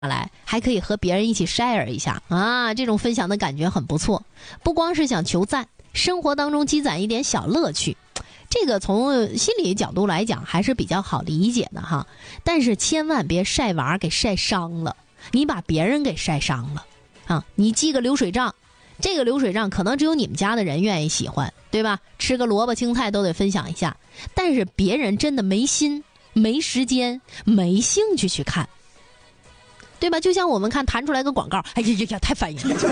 来，还可以和别人一起 share 一下啊，这种分享的感觉很不错。不光是想求赞，生活当中积攒一点小乐趣，这个从心理角度来讲还是比较好理解的哈。但是千万别晒娃给晒伤了，你把别人给晒伤了啊！你记个流水账，这个流水账可能只有你们家的人愿意喜欢，对吧？吃个萝卜青菜都得分享一下，但是别人真的没心、没时间、没兴趣去看，对吧？就像我们看弹出来个广告，哎呀呀呀，太烦人了。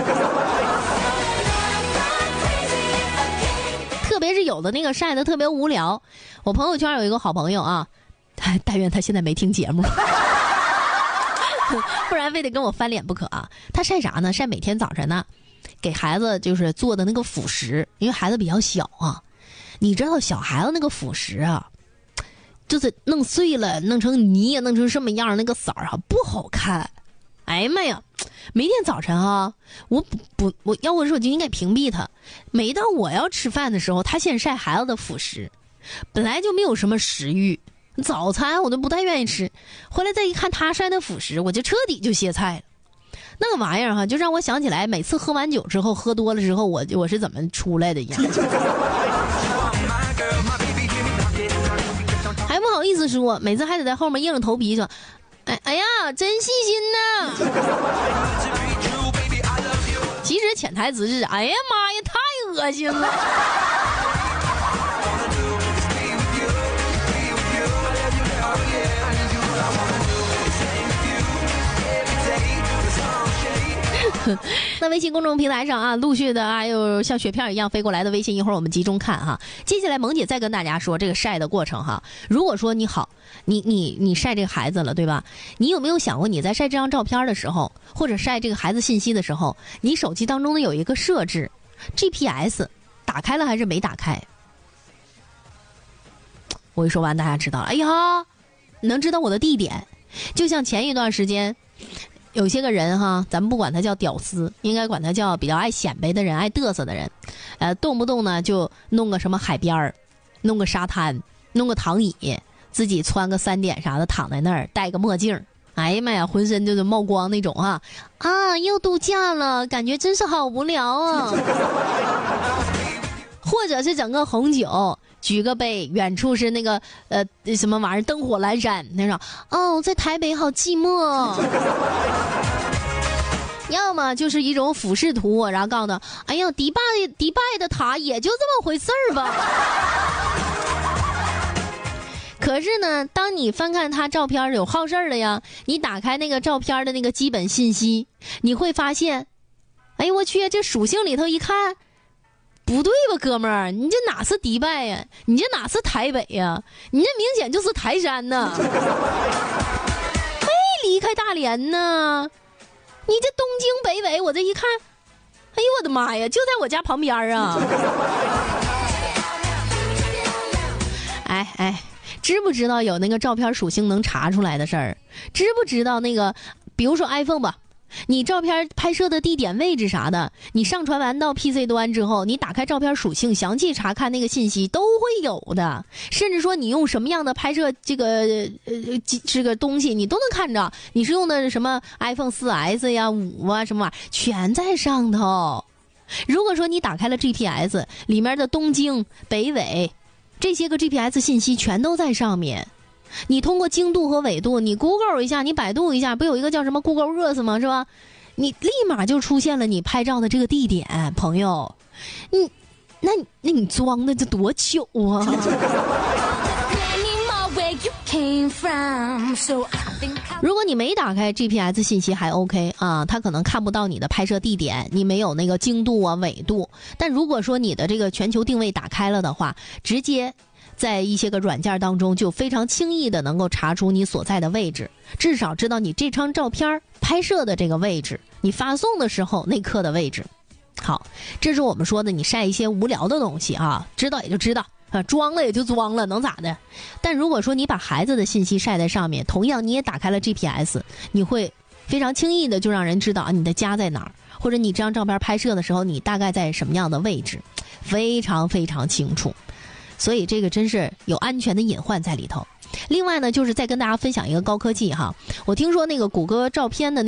特别是有的那个晒得特别无聊，我朋友圈有一个好朋友啊，但愿他现在没听节目。不然非得跟我翻脸不可啊！他晒啥呢？晒每天早晨呢，给孩子就是做的那个辅食，因为孩子比较小啊。你知道小孩子那个辅食啊，就是弄碎了，弄成泥，弄成什么样，那个色儿啊不好看。哎呀妈呀！每天早晨啊，我要我说我就应该屏蔽他。每当我要吃饭的时候，他先晒孩子的辅食，本来就没有什么食欲。早餐我都不太愿意吃，回来再一看他晒的辅食，我就彻底就歇菜了。那个玩意儿哈，就让我想起来每次喝完酒之后，喝多了之后，我是怎么出来的一样。还不好意思说，每次还得在后面硬着头皮说：“哎呀，真细心呐！”其实潜台词是：“哎呀妈呀，太恶心了。”那微信公众平台上啊，陆续的还有像雪片一样飞过来的微信，一会儿我们集中看哈。接下来萌姐再跟大家说这个晒的过程哈。如果说你好，你晒这个孩子了，对吧？你有没有想过你在晒这张照片的时候，或者晒这个孩子信息的时候，你手机当中的有一个设置 GPS 打开了还是没打开？我一说完大家知道了，哎呀，能知道我的地点。就像前一段时间有些个人哈，咱们不管他叫屌丝，应该管他叫比较爱显摆的人，爱嘚瑟的人，动不动呢就弄个什么海边儿，弄个沙滩，弄个躺椅，自己穿个3点啥的躺在那儿，戴个墨镜，哎呀妈呀，浑身就是冒光那种啊！又度假了，感觉真是好无聊啊！或者是整个红酒，举个杯，远处是那个什么玩意儿，灯火阑珊，那种在台北好寂寞。要么就是一种俯视图，然后告诉他，哎呀，迪拜的塔也就这么回事儿吧。可是呢，当你翻看他照片有好事儿的呀，你打开那个照片的那个基本信息，你会发现，哎呦我去，这属性里头一看。不对吧，哥们儿，你这哪是迪拜呀？你这哪是台北呀？你这明显就是台山呐！没离开大连呢，你这东京北纬，我这一看，哎呦我的妈呀，就在我家旁边啊！哎，知不知道有那个照片属性能查出来的事儿？知不知道那个，比如说 iPhone 吧？你照片拍摄的地点位置啥的，你上传完到 PC 端之后，你打开照片属性详细查看那个信息都会有的，甚至说你用什么样的拍摄这个东西你都能看着，你是用的什么 iPhone 4S 呀5啊什么玩意儿全在上头。如果说你打开了 GPS 里面的东京北纬这些个 GPS 信息全都在上面，你通过经度和纬度，你 Google 一下，你百度一下，不有一个叫什么 Google Earth 吗？是吧？你立马就出现了你拍照的这个地点，朋友，那你装的这多久啊？如果你没打开 GPS 信息还 OK 啊，它可能看不到你的拍摄地点，你没有那个经度啊纬度。但如果说你的这个全球定位打开了的话，直接在一些个软件当中就非常轻易的能够查出你所在的位置，至少知道你这张照片拍摄的这个位置，你发送的时候那刻的位置。好，这是我们说的你晒一些无聊的东西啊，知道也就知道啊，装了也就装了，能咋的？但如果说你把孩子的信息晒在上面，同样你也打开了 GPS， 你会非常轻易的就让人知道啊你的家在哪儿，或者你这张照片拍摄的时候你大概在什么样的位置，非常非常清楚。所以这个真是有安全的隐患在里头。 另外呢，就是再跟大家分享一个高科技哈，我听说那个谷歌照片的